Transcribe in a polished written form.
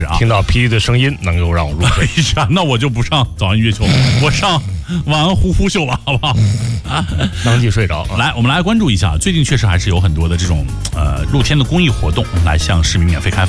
听到霹雳的声音能够让我入睡。 哎呀，那我就不上早安音乐秀，我上晚安呼呼秀了，好不好？ 当即睡着。 来，我们来关注一下，最近确实还是有很多的这种露天的公益活动来向市民免费开放。